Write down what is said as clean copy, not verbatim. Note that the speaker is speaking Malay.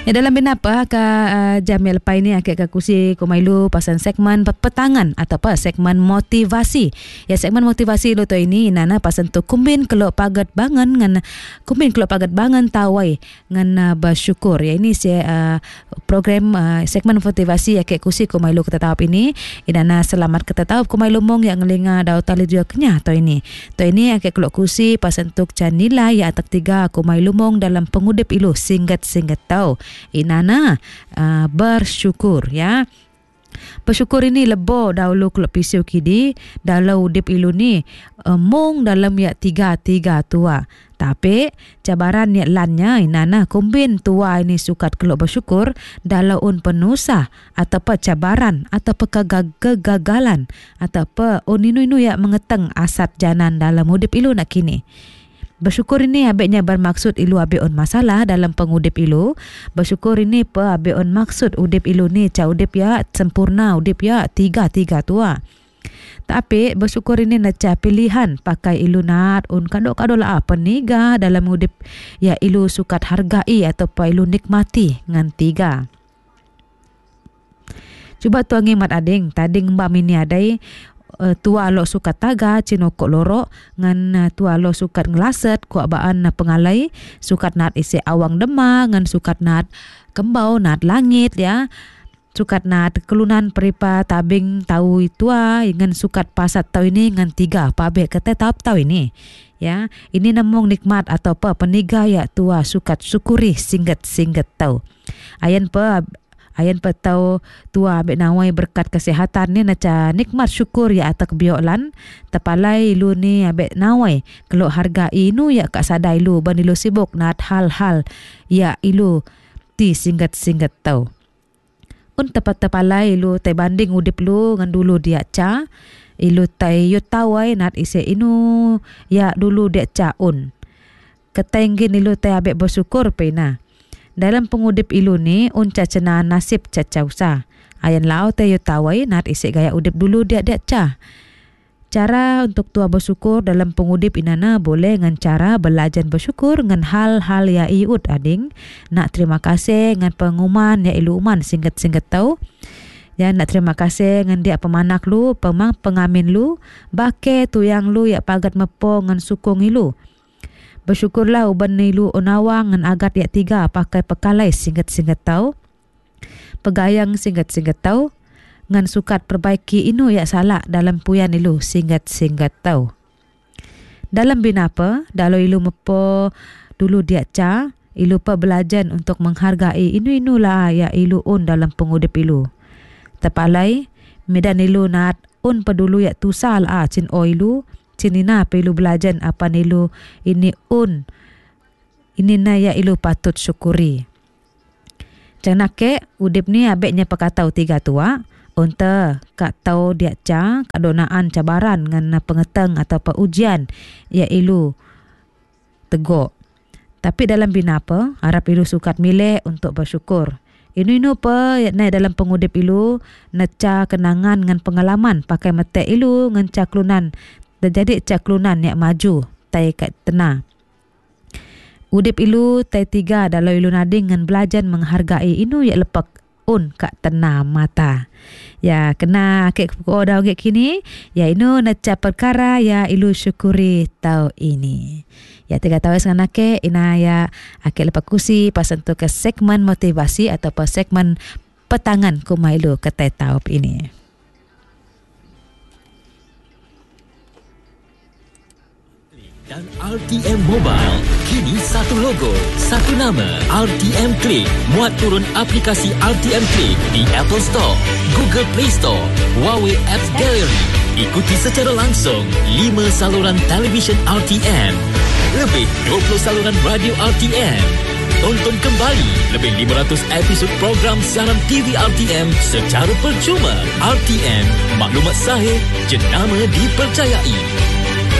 Ya, dalam binapa jam yang lepas ini akak kusi kumailu pasal segmen petangan atau segmen motivasi. Ya, segmen motivasi lu tu ini nana pasal tu kumbin kelok pagat bangan ngan kumbin kelok pagat bangan tawai ngan bersyukur. Ya, ini program segmen motivasi akak kusi kumailu kita tahap ini. Inana selamat kita tahap kumailu mong yang ngelinga dau tali dia kenya to ini. To ini akak kelok kusi pasal tu can nilai ya atak 3 kumailu mong dalam pengudip ilu singgat tau. Inana bersyukur ya. Bersyukur ini lebo dahulu kelop pisau kidi dalam udip ilu ni mung dalam ya tiga tua. Tapi cabaran ya lannya inana kombin tua ini sukat kelop bersyukur dalam un penusah atau cabaran atau kegagalan atau inu ya mengeteng asat janan dalam udip ilu nak kini. Bersyukur ini abeknya bermaksud ilu abek on masalah dalam pengudip ilu. Bersyukur ini abek on maksud udip ilu ni ca udip ya sempurna, udip ya tiga tua. Tapi bersyukur ini naca pilihan pakai ilu nat un kado lah peniga dalam udip ya ilu sukat hargai atau pa ilu nikmati ngan 3. Cuba tuangi mat ading tading mbak mini adai tua lo sukat taga cinokok lorok ngan tua lo sukat ngelaset kuak baan pengalai sukat nat isi awang dema ngan sukat nat kembau nat langit ya sukat nat kelunan peripa tabing tahu tua ngan sukat pasat tau ini ngan 3 pabek kata tau ini ya. Ini namung nikmat atau peniga ya tua sukat syukuri singgat tau ayan petau tua abek nawai berkat kesihatan ni naca nikmat syukur ya atak bioklan tepalai lu ni abek nawai kelok harga inu ya kak sadai lu ban ilu sibuk nat hal-hal ya ilu ti singgat tau. Un tepalai ilu tai banding udip lu ngan dulu dia ca ilu tai yu tawai nat ise inu ya dulu dia ca un ketenggin ilu tai abek bersyukur pena. Dalam pengudip ilu ni unca cena nasib caca usah. Ayan lau tayo tawai nat isik gaya udip dulu dia ca. Cara untuk tua bersyukur dalam pengudip inana boleh ngan cara belajar bersyukur ngan hal-hal ya iut ading. Nak terima kasih ngan pengumuman ya ilu uman singkat tau. Ya nak terima kasih ngan dia pemanak lu, pengamin lu, bake tuyang lu ya pagat mepo ngan sukung ilu. Bersyukurlah uban nilu onawang ngan agat ya 3 pakai pekalai singkat tau. Pegayang singkat tau. Ngan sukat perbaiki inu ya salah dalam puyan ilu singkat tau. Dalam binapa, dalam ilu mepo dulu dia ca, ilu pa belajar untuk menghargai inu-inulah ya ilu un dalam pengudip ilu. Tepalai, medan ilu nat un pedulu ya tusal cin o ilu. Cinina apa ilu belajar apa nilu ini ini na ya ilu patut syukuri. Jangan ke udip ni abeknya pakatau 3 tua unta kak tau dia ca kadonaan cabaran ngan pengeteng atau ujian ya ilu tegok. Tapi dalam binapa harap ilu sukat milih untuk bersyukur. Inu pa na dalam pengudip ilu naca kenangan ngan pengalaman pakai mete ilu ngan caklunan dan jadi caklunan yang maju tai kat tena. Udip ilu tai 3 dalam ilu nading ngan belajar menghargai inu ya lepak un kat tena mata. Ya kena kek daun kek kini ya inu naca perkara ya ilu syukuri tau ini. Ya 3 tahun sekarang ke ina ya akek lepak kusi pasal tu ke segmen motivasi atau segmen petangan kumailu ketai tau ini. Dan RTM Mobile, kini satu logo, satu nama, RTM Click. Muat turun aplikasi RTM Click di Apple Store, Google Play Store, Huawei Apps Gallery. Ikuti secara langsung 5 saluran televisyen RTM, lebih 20 saluran radio RTM. Tonton kembali lebih 500 episod program siaran TV RTM secara percuma. RTM, maklumat sahih, jenama dipercayai.